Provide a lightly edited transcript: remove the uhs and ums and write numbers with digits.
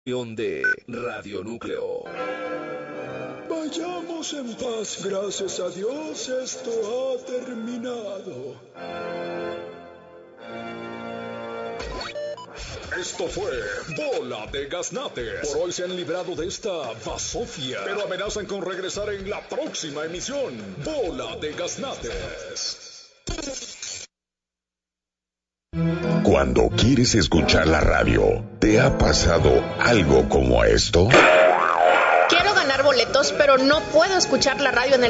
De Radio Núcleo. Vayamos en paz, gracias a Dios esto ha terminado. Esto fue Bola de Gaznate. Por hoy se han librado de esta basofia, pero amenazan con regresar en la próxima emisión. Bola de Gaznates. Cuando quieres escuchar la radio, ¿te ha pasado algo como esto? Quiero ganar boletos, pero no puedo escuchar la radio en el